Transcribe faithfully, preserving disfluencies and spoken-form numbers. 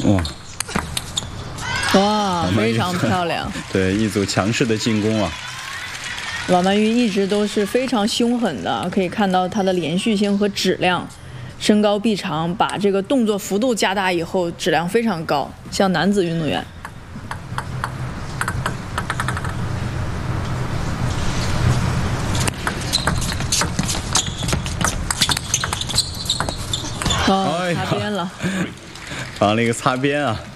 哇哇，非常漂亮。 对，一组强势的进攻啊。 王曼玉一直都是非常凶狠的，可以看到她的连续性和质量，身高臂长，把这个动作幅度加大以后，质量非常高，像男子运动员。哦，擦边了， 防了一个擦边啊。